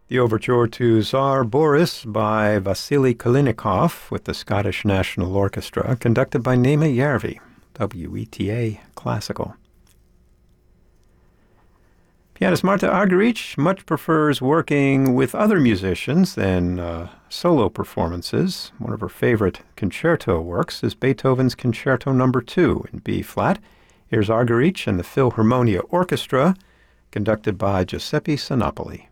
The overture to Tsar Boris by Vasily Kalinikov with the Scottish National Orchestra, conducted by Nema Järvi, WETA Classical. Pianist Marta Argerich much prefers working with other musicians than solo performances. One of her favorite concerto works is Beethoven's Concerto No. 2 in B-flat. Here's Argerich and the Philharmonia Orchestra, conducted by Giuseppe Sinopoli.